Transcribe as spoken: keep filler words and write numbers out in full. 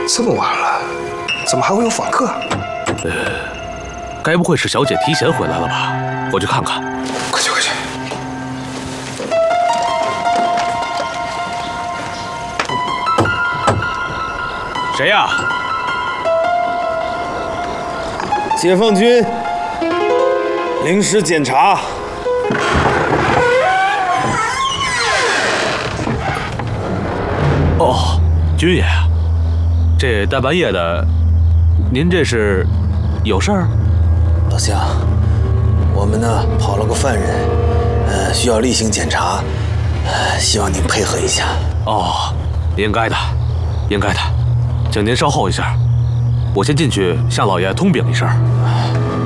这么晚了，怎么还会有访客？ 呃，该不会是小姐提前回来了吧？我去看看。 快去快去！ 谁呀？ 解放军临时检查。 哦，军爷，这大半夜的，您这是有事儿？ 老乡，我们呢跑了个犯人，呃，需要例行检查，呃，希望您配合一下。 哦，应该的，应该的，请您稍后一下，我先进去向老爷通禀一声。